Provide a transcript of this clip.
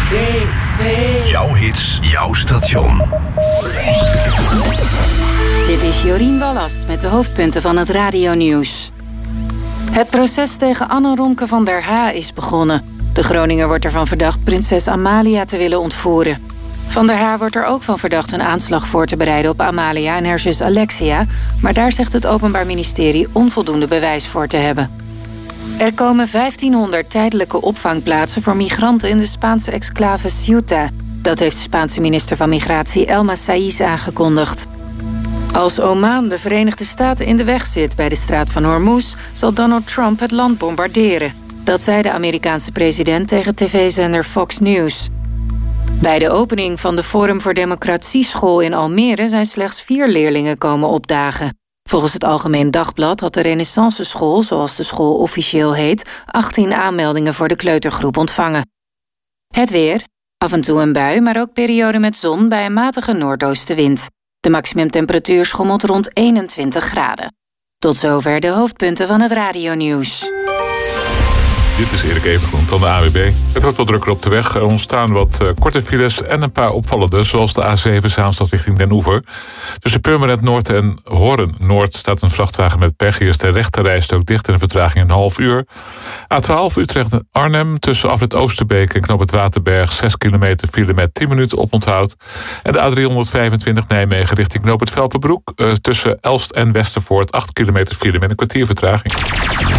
Jouw hits, jouw station. Dit is Jorien Wallast met de hoofdpunten van het radionieuws. Het proces tegen Anne Romke van der Haa is begonnen. De Groninger wordt ervan verdacht prinses Amalia te willen ontvoeren. Van der Haa wordt er ook van verdacht een aanslag voor te bereiden op Amalia en haar zus Alexia, maar daar zegt het Openbaar Ministerie onvoldoende bewijs voor te hebben. Er komen 1500 tijdelijke opvangplaatsen voor migranten in de Spaanse exclave Ceuta. Dat heeft de Spaanse minister van Migratie Elma Saïs aangekondigd. Als Oman de Verenigde Staten in de weg zit bij de straat van Hormuz, zal Donald Trump het land bombarderen. Dat zei de Amerikaanse president tegen tv-zender Fox News. Bij de opening van de Forum voor Democratie school in Almere zijn slechts 4 leerlingen komen opdagen. Volgens het Algemeen Dagblad had de Renaissance School, zoals de school officieel heet, 18 aanmeldingen voor de kleutergroep ontvangen. Het weer. Af en toe een bui, maar ook periode met zon bij een matige noordoostenwind. De maximumtemperatuur schommelt rond 21 graden. Tot zover de hoofdpunten van het radionieuws. Dit is Erik Evengroen van de AWB. Het wordt wat drukker op de weg. Er ontstaan wat korte files en een paar opvallende, zoals de A7 Zaanstad richting Den Oever. Tussen Purmerend Noord en Hoorn Noord staat een vrachtwagen met pech. Hier is de rechterrijstrook dicht en de vertraging een half uur. A12 Utrecht-Arnhem tussen Afrit Oosterbeek en Knoop het Waterberg 6 kilometer file met 10 minuten oponthoud. En de A325 Nijmegen richting Knoop het Velpenbroek tussen Elst en Westervoort 8 kilometer file met een kwartier vertraging.